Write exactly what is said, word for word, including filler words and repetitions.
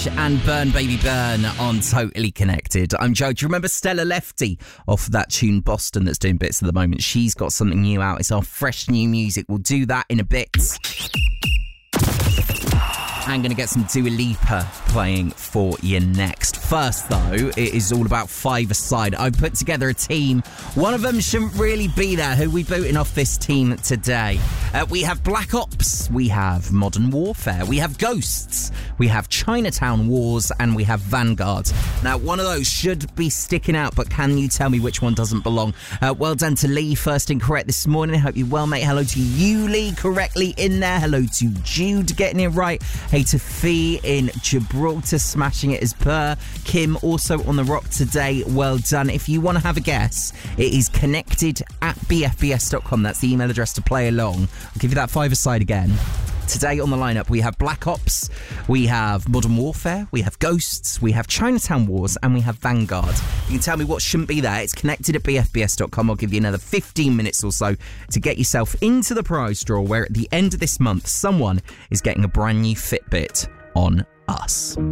Slash and Burn Baby Burn on Totally Connected. I'm Joe. Do you remember Stella Lefty off that tune Boston that's doing bits at the moment? She's got something new out. It's our fresh new music. We'll do that in a bit. I'm going to get some Dua Lipa playing for you next. First, though, it is all about five-a-side. I put together a team. One of them shouldn't really be there. Who are we booting off this team today? Uh, we have Black Ops. We have Modern Warfare. We have Ghosts. We have Chinatown Wars. And we have Vanguard. Now, one of those should be sticking out, but can you tell me which one doesn't belong? Uh, well done to Lee, first and correct this morning. I hope you're well, mate. Hello to you, Lee, correctly in there. Hello to Jude, getting it right. Hey to Fee in Gibraltar, smashing it as per. Kim also on the rock today. Well done. If you want to have a guess, it is connected at b f b s dot com. That's the email address to play along. I'll give you that five-a-side again. Today on the lineup, we have Black Ops, we have Modern Warfare, we have Ghosts, we have Chinatown Wars, and we have Vanguard. You can tell me what shouldn't be there. It's connected at b f b s dot com. I'll give you another fifteen minutes or so to get yourself into the prize draw, where at the end of this month, someone is getting a brand new Fitbit on us.